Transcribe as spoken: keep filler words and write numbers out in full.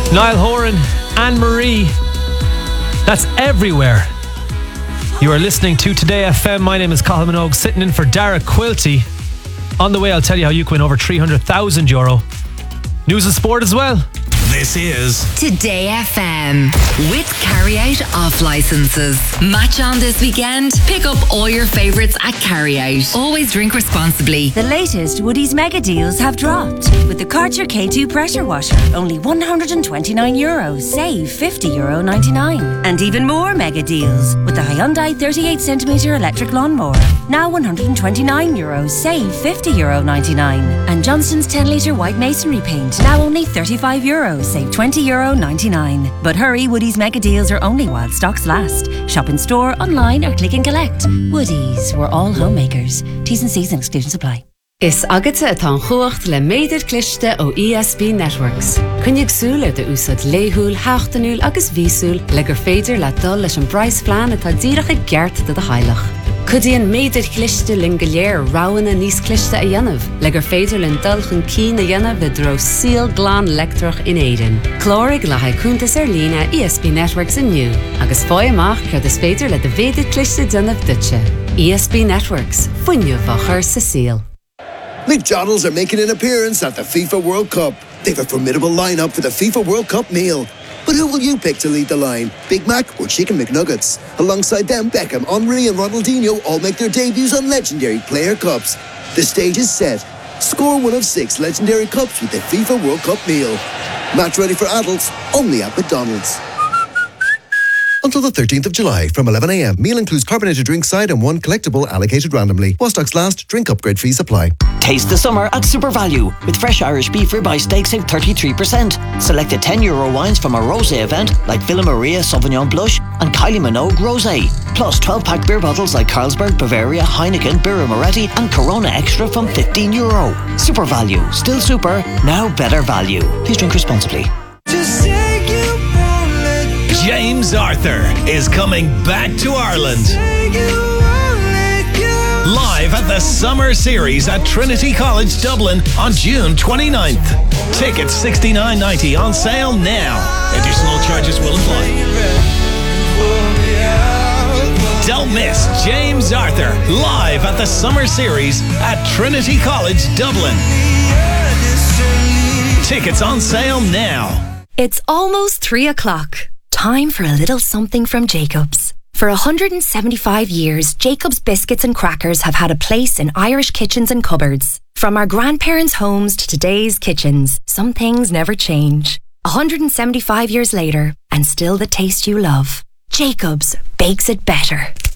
Niall Horan, Anne-Marie. That's everywhere. You are listening to Today F M. My name is Cathal Minogue, sitting in for Dara Quilty. On the way, I'll tell you how you can win over three hundred thousand euro. News and sport as well. This is Today F M with Carryout off licenses. Match on this weekend. Pick up all your favourites at Carryout. Always drink responsibly. The latest Woodies mega deals have dropped. With the Karcher K two pressure washer, only one hundred twenty-nine euros, save fifty euro ninety-nine. And even more mega deals with the Hyundai thirty-eight centimetre electric lawnmower, now one hundred twenty-nine euros, save fifty euro ninety-nine. And Johnston's ten litre white masonry paint, now only thirty-five euros, save twenty euro ninety-nine. But hurry, Woodies mega deals are only while stocks last. Shop in store, online or click and collect. Woodies, we're all homemakers. T's and C's and exclusions apply. Is agate atá chuacht le méidir cliste ó E S B Networks. Cynnig súle de úsad léhúl, háchtanúl agus vísúl le gur féidir le dul leis an brais flean atá díreach a gceart de de hailach. Cudíon méidir cliste lin goléir ráwanna níos cliste a dhéanamh, le gur féidir lin dulchan cín a dhéanamh vid dro síl glán lectrach in éidean. Clórig le haicúntas ar lína E S B Networks inniu, agus fói amach cred is féidir le de véidir cliste dynamh ditse. E S B Networks, fuinniu vachar sa síl. McDonald's are making an appearance at the FIFA World Cup. They've a formidable lineup for the FIFA World Cup meal. But who will you pick to lead the line? Big Mac or Chicken McNuggets? Alongside them, Beckham, Henry and Ronaldinho all make their debuts on legendary player cups. The stage is set. Score one of six legendary cups with the FIFA World Cup meal. Match ready for adults, only at McDonald's. Until the thirteenth of July from eleven a m. Meal includes carbonated drink side and one collectible allocated randomly. While stocks last, drink upgrade fees apply. Taste the summer at Super Value. With fresh Irish beef ribeye steak, save thirty-three percent. Selected ten euro wines from our rosé event like Villa Maria Sauvignon Blush and Kylie Minogue Rosé. Plus twelve pack beer bottles like Carlsberg, Bavaria, Heineken, Birra Moretti and Corona Extra from fifteen euro. Super Value. Still super, now better value. Please drink responsibly. James Arthur is coming back to Ireland. Live at the Summer Series at Trinity College Dublin on June twenty-ninth. Tickets sixty-nine ninety on sale now. Additional charges will apply. Don't miss James Arthur live at the Summer Series at Trinity College Dublin. Tickets on sale now. It's almost three o'clock. Time for a little something from Jacobs. For one hundred seventy-five years, Jacobs biscuits and crackers have had a place in Irish kitchens and cupboards. From our grandparents' homes to today's kitchens, some things never change. one hundred seventy-five years later, and still the taste you love. Jacobs bakes it better.